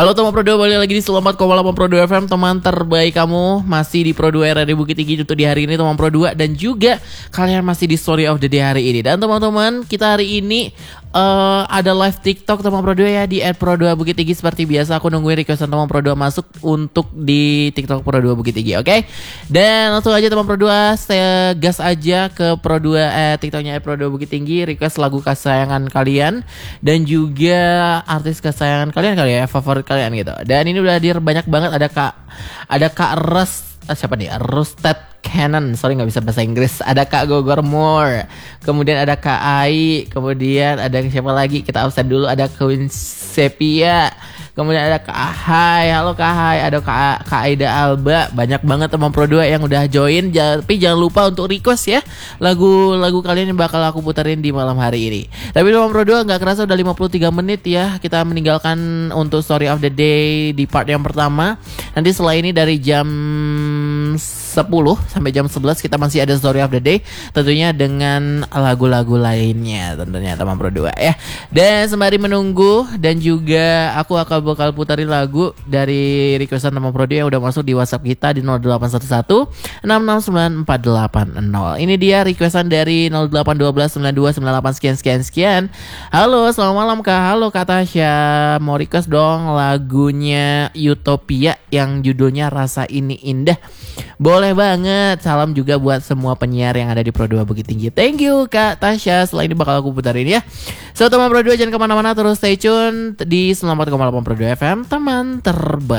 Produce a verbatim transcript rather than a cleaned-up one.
Halo teman Pro dua, balik lagi di seratus empat koma delapan Pro dua F M. Teman terbaik kamu masih di Pro dua R R D Bukit Tinggi untuk di hari ini teman Pro dua. Dan juga kalian masih di Story of the Day hari ini. Dan teman-teman, kita hari ini uh, ada live TikTok teman Pro dua ya, di at Pro dua Bukit Tinggi. Seperti biasa aku nungguin requestan teman Pro dua masuk untuk di TikTok Pro dua Bukit Tinggi, oke okay? Dan langsung aja teman Pro dua, saya gas aja ke Pro dua eh, TikToknya at Pro dua Bukit Tinggi. Request lagu kesayangan kalian dan juga artis kesayangan kalian kali ya, favorit kalian gitu. Dan ini udah hadir banyak banget, ada Kak ada Kak Rus, ah, siapa nih? Rusted Cannon, sorry nggak bisa bahasa Inggris. Ada Kak Gogor Moore, kemudian ada Kak Ai, kemudian ada siapa lagi? Kita absen dulu, ada Queen Sepia, kemudian ada Kak Hai, halo Kak Hai, ada Kak, Kak Aida Alba. Banyak banget teman Pro dua yang udah join. Tapi jangan lupa untuk request ya lagu-lagu kalian yang bakal aku puterin di malam hari ini. Tapi teman Pro dua, nggak kerasa udah lima puluh tiga menit ya kita meninggalkan untuk Story of the Day di part yang pertama. Nanti setelah ini dari jam sepuluh sampai jam sebelas kita masih ada Story of the Day, tentunya dengan lagu-lagu lainnya tentunya teman Pro dua ya. Dan sembari menunggu, dan juga aku akan bakal putarin lagu dari requestan teman Pro dua yang udah masuk di WhatsApp kita di nol delapan satu satu enam enam sembilan empat delapan nol. Ini dia requestan dari nol delapan satu dua sembilan dua sembilan delapan sekian sekian sekian. Halo, selamat malam Kak. Halo Kak Tasya, mau request dong lagunya Utopia yang judulnya Rasa Ini Indah. Boleh banget. Salam juga buat semua penyiar yang ada di Pro dua Bukit Tinggi. Thank you Kak Tasya. Setelah ini bakal aku putarin ya. So teman Pro dua, jangan kemana-mana, terus stay tune di seratus empat koma delapan Pro dua F M, teman terbaik.